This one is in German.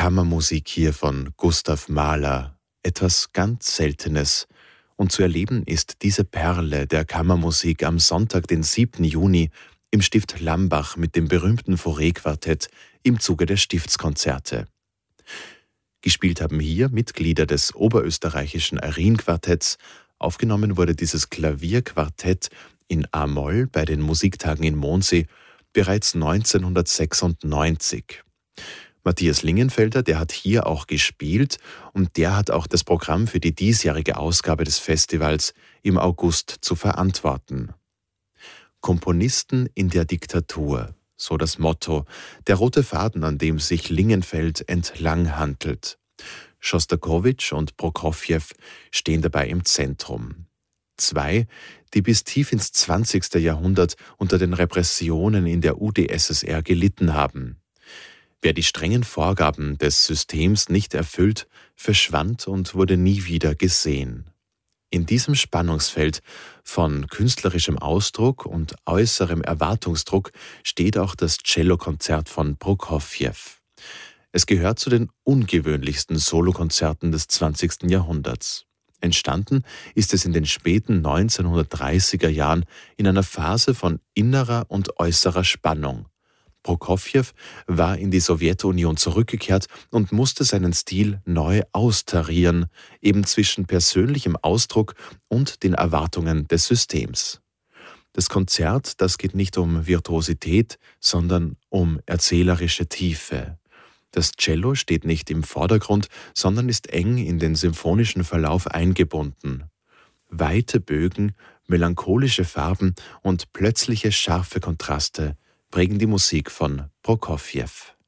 Kammermusik hier von Gustav Mahler, etwas ganz Seltenes. Und zu erleben ist diese Perle der Kammermusik am Sonntag, den 7. Juni, im Stift Lambach mit dem berühmten Fauré-Quartett im Zuge der Stiftskonzerte. Gespielt haben hier Mitglieder des oberösterreichischen Arien-Quartetts. Aufgenommen wurde dieses Klavierquartett in A-Moll bei den Musiktagen in Mondsee bereits 1996. Matthias Lingenfelder, der hat hier auch gespielt und der hat auch das Programm für die diesjährige Ausgabe des Festivals im August zu verantworten. Komponisten in der Diktatur, so das Motto, der rote Faden, an dem sich Lingenfeld entlang handelt. Schostakowitsch und Prokofjew stehen dabei im Zentrum. Zwei, die bis tief ins 20. Jahrhundert unter den Repressionen in der UdSSR gelitten haben. Wer die strengen Vorgaben des Systems nicht erfüllt, verschwand und wurde nie wieder gesehen. In diesem Spannungsfeld von künstlerischem Ausdruck und äußerem Erwartungsdruck steht auch das Cellokonzert von Prokofjew. Es gehört zu den ungewöhnlichsten Solokonzerten des 20. Jahrhunderts. Entstanden ist es in den späten 1930er Jahren in einer Phase von innerer und äußerer Spannung. Prokofjew war in die Sowjetunion zurückgekehrt und musste seinen Stil neu austarieren, eben zwischen persönlichem Ausdruck und den Erwartungen des Systems. Das Konzert, das geht nicht um Virtuosität, sondern um erzählerische Tiefe. Das Cello steht nicht im Vordergrund, sondern ist eng in den symphonischen Verlauf eingebunden. Weite Bögen, melancholische Farben und plötzliche scharfe Kontraste prägen die Musik von Prokofjew.